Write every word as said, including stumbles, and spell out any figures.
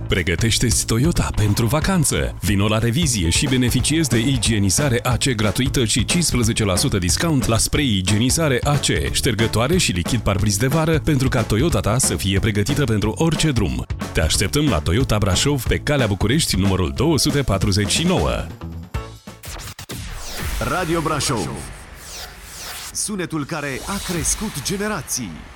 Pregătește-ți Toyota pentru vacanță. Vino la revizie și beneficiezi de igienizare A C gratuită și cincisprezece la sută discount la spray igienizare A C, ștergătoare și lichid parbriz de vară pentru ca Toyota ta să fie pregătită pentru orice drum. Te așteptăm la Toyota Brașov pe Calea București, numărul două sute patruzeci și nouă. Radio Brașov. Sunetul care a crescut generații.